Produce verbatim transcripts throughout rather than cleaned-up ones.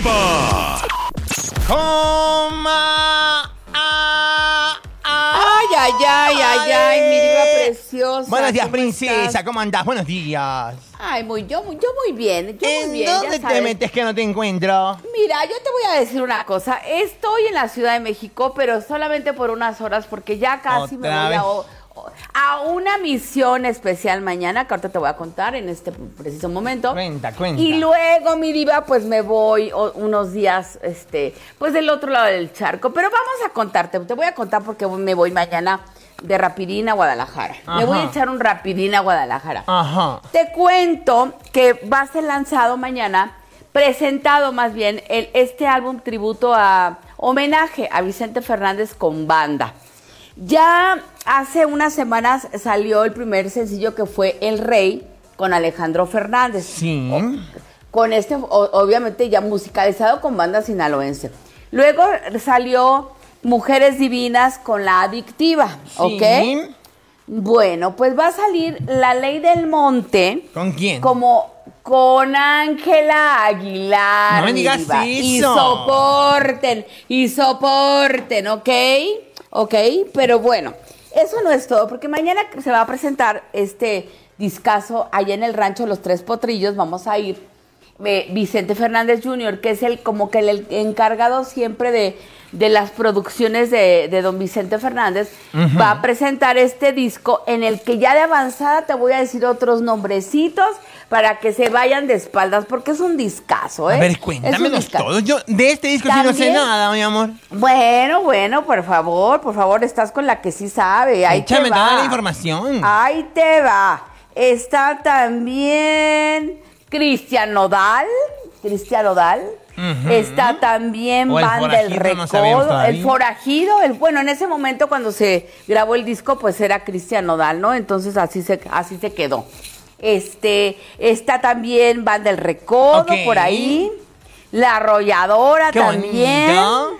diva. Coma. Ah, ah, Ay, ay, ay, ay, ay, mi diva preciosa. Buenos días, ¿cómo princesa. estás? ¿Cómo andás? Buenos días. Ay, muy, yo, yo muy bien, yo muy ¿En bien, dónde ya te sabes. metes que no te encuentro? Mira, yo te voy a decir una cosa. Estoy en la Ciudad de México, pero solamente por unas horas, porque ya casi me ¿Otra voy a, vez? o- a una misión especial mañana, que ahorita te voy a contar en este preciso momento. Cuenta, cuenta. Y luego, mi diva, pues me voy o- unos días, este, pues del otro lado del charco. Pero vamos a contarte, te voy a contar porque me voy mañana de rapidín a Guadalajara. Ajá. Me voy a echar un rapidín a Guadalajara. Ajá. Te cuento que va a ser lanzado mañana, presentado más bien, el, este álbum tributo a homenaje a Vicente Fernández con banda. Ya hace unas semanas salió el primer sencillo que fue El Rey con Alejandro Fernández. Sí. Con este, o- obviamente ya musicalizado con banda sinaloense. Luego salió Mujeres Divinas con La Adictiva, ¿ok? Sí. Bueno, pues va a salir La Ley del Monte. ¿Con quién? Como con Ángela Aguilar. No me mi digas diva. Y eso. soporten, y soporten, ¿ok? ¿Ok? Pero bueno, eso no es todo, porque mañana se va a presentar este discazo allá en el rancho Los Tres Potrillos. Vamos a ir. eh, Vicente Fernández junior, que es el como que el encargado siempre de, de las producciones de, de don Vicente Fernández, Ujú. va a presentar este disco en el que ya de avanzada te voy a decir otros nombrecitos para que se vayan de espaldas, porque es un discazo, ¿eh? A ver, Es un cuéntamelos discazo. todos. Yo de este disco sí no sé También- nada, mi amor. Bueno, bueno, por favor, por favor, estás con la que sí sabe. Ahí Échame te va. toda la información. Ahí te va. Está también Cristian Nodal. Cristian Nodal. Ujú. Está también O el Banda El Forajido, no sabemos Recodo. todavía. El Forajido. El, bueno, en ese momento cuando se grabó el disco, pues era Cristian Nodal, ¿no? Entonces así se, así se quedó. Este, está también Banda El Recodo Ok. por ahí. La Arrolladora Qué también. bonito.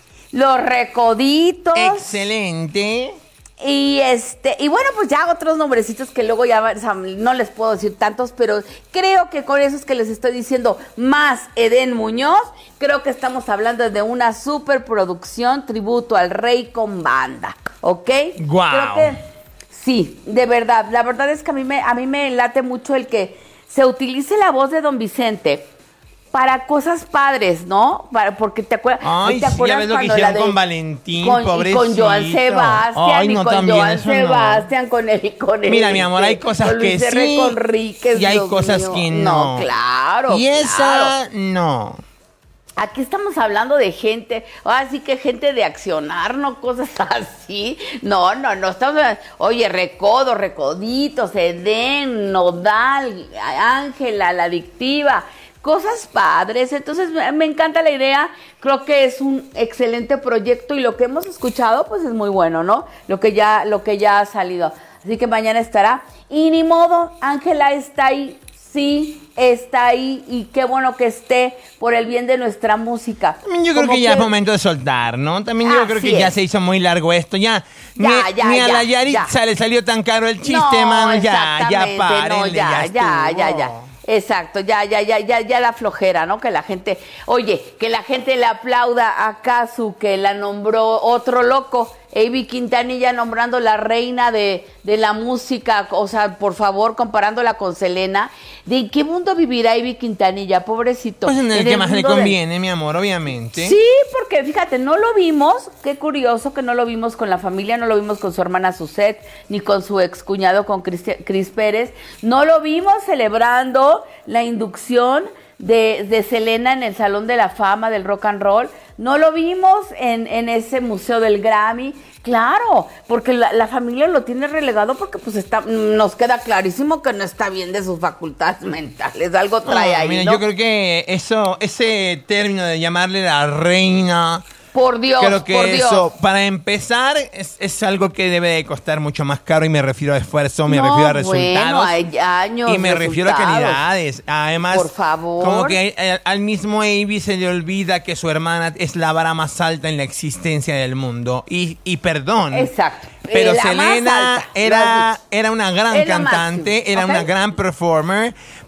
Los Recoditos. Excelente. Y este, y bueno, pues ya otros nombrecitos que luego ya o sea, no les puedo decir tantos, pero creo que con esos que les estoy diciendo, más Edén Muñoz, creo que estamos hablando de una superproducción tributo al Rey con banda, ¿ok? Guau. Creo que sí, de verdad. La verdad es que a mí me, a mí me late mucho el que se utilice la voz de don Vicente para cosas padres, ¿no? Para, porque te acuerdas, Ay, ¿te sí, acuerdas ya ves lo que cuando la hicieron de- con Valentín, con, y pobrecito. con Joan Sebastián, Ay, y no, con también, Joan eso no. Sebastián, con el, con el, Mira, mi amor, hay cosas con Luis que R. sí, Conríquez, y hay Dios cosas mío. que no. claro, Y esa, claro. no. Aquí estamos hablando de gente, así que gente de accionar, no cosas así. No, no, no, estamos hablando, oye, Recodo, Recoditos, Edén, Nodal, Ángela, La Adictiva, cosas padres. Entonces me, me encanta la idea, creo que es un excelente proyecto y lo que hemos escuchado pues es muy bueno, ¿no? Lo que ya, lo que ya ha salido. Así que mañana estará. Y ni modo, Ángela está ahí. Sí, está ahí y qué bueno que esté por el bien de nuestra música. También yo creo Como que ya es momento de soltar, ¿no? También yo creo Así que ya es. se hizo muy largo esto. Ya, Ya, ni, ya, ni a ya, la Yaritza ya. le salió tan caro el chiste, No, mano. Ya, ya exactamente, párenle, no, ya, ya, ya, estuvo. ya, ya. Exacto, ya, ya, ya, ya, ya la flojera, ¿no? Que la gente, oye, que la gente le aplauda a Casu, que la nombró otro loco, Avi Quintanilla nombrando la reina de, de la música, o sea, por favor, comparándola con Selena. ¿De qué mundo vivirá Avi Quintanilla, pobrecito? Pues en el En que el más le mundo de- conviene, mi amor, obviamente. Sí, porque fíjate, no lo vimos, qué curioso que no lo vimos con la familia, no lo vimos con su hermana Suzette, ni con su excuñado, con Cristi- Cris Pérez, no lo vimos celebrando la inducción de, de Selena en el Salón de la Fama del Rock and Roll, no lo vimos en, en ese museo del Grammy. Claro, porque la, la familia lo tiene relegado porque pues está, nos queda clarísimo que no está bien de sus facultades mentales, algo trae Ah, ahí, mira, ¿no? yo creo que eso, ese término de llamarle la reina, Por Dios, creo que por Dios. eso, para empezar, es, es algo que debe de costar mucho más caro y me refiero a esfuerzo, me No, refiero a bueno, resultados. hay años, y me refiero a resultados. calidades. Además, Por favor. como que eh, al mismo Avi se le olvida que su hermana es la vara más alta en la existencia del mundo. Y, y perdón. Exacto. Pero Eh, la más Selena alta, lo era, has dicho. era una gran Es la cantante, máxima, era ¿ok? una gran performer,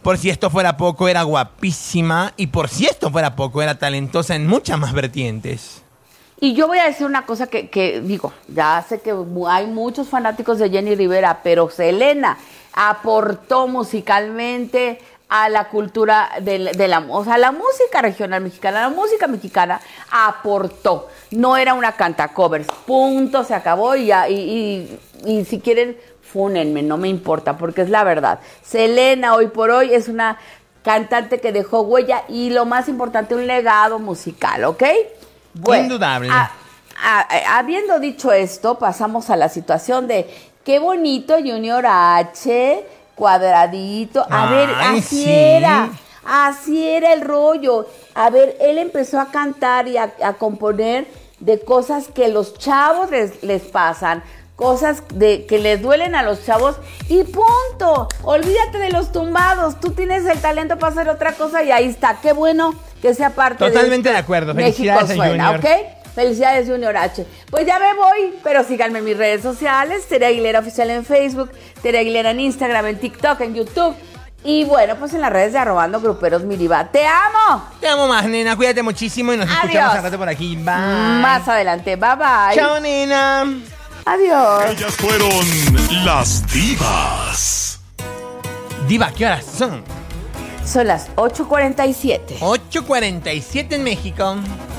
Por si esto fuera poco, era guapísima. Y por si esto fuera poco, era talentosa en muchas más vertientes. Y yo voy a decir una cosa que, que digo, ya sé que hay muchos fanáticos de Jenny Rivera, pero Selena aportó musicalmente a la cultura de, de la, o sea, la música regional mexicana, la música mexicana aportó. No era una cantacovers, punto, se acabó y, ya, y, y, y si quieren, fúnenme, no me importa, porque es la verdad. Selena hoy por hoy es una cantante que dejó huella y lo más importante, un legado musical, ¿ok? Bueno, indudable. A, a, a, habiendo dicho esto, pasamos a la situación de qué bonito Junior H, cuadradito. A Ay, ver, así sí. era, así era el rollo. A ver, él empezó a cantar y a, a componer de cosas que los chavos les, les pasan, cosas de que les duelen a los chavos y punto. Olvídate de los tumbados, tú tienes el talento para hacer otra cosa y ahí está. Qué bueno que sea parte Totalmente de, de acuerdo. México Felicidades suena, a Junior. ¿ok? Felicidades Junior H. Pues ya me voy, pero síganme en mis redes sociales, Tere Aguilera Oficial en Facebook, Tere Aguilera en Instagram, en TikTok, en YouTube. Y bueno, pues en las redes de Arrobando Gruperos Miriva. ¡Te amo! Te amo más, nena. Cuídate muchísimo y nos Adiós. escuchamos al rato por aquí. Bye. Más adelante, bye bye. Chao, nena. Adiós. Ellas fueron las divas. Diva, ¿qué horas son? Son las ocho cuarenta y siete. ocho cuarenta y siete en México.